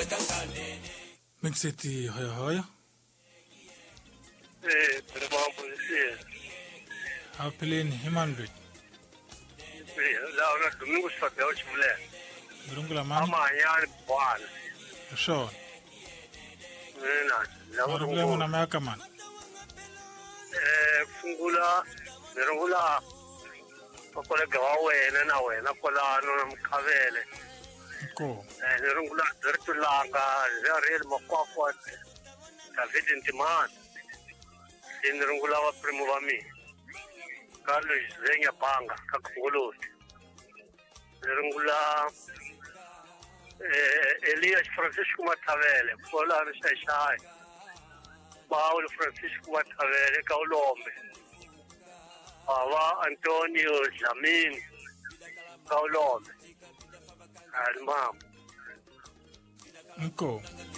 Mixeti haya. Pero vamos a decir. Apelin Himanbit. La una domingo só deu de mulher. Durungula man. Amanhã bom. Sure. La Durungula muna meka man. Fungula, nirungula. Kola gawe na wena kola no mkhavele. Ko. Nirungula dirtulanga, real makwakwa. David intiman. Nirungula wa primo wa mi. Carlos Zenya Panga, kakungulu. Nirungula Elias Francisco Matavele, kola nishai. Paulo Francisco Matavele kaulombe. Ava Antonio Jamin kaulombe. Almam. Ko.